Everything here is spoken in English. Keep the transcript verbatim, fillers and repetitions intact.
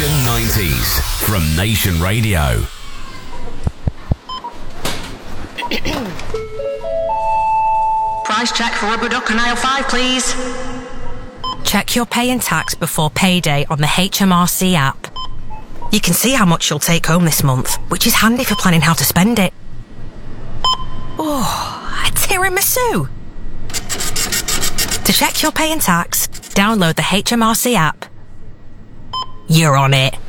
Nation nineties from Nation Radio. Price check for rubber duck on aisle five, please. Check your pay and tax before payday on the H M R C app. You can see how much you'll take home this month, which is handy for planning how to spend it. Oh, a tiramisu! To check your pay and tax, download the H M R C app. You're on it.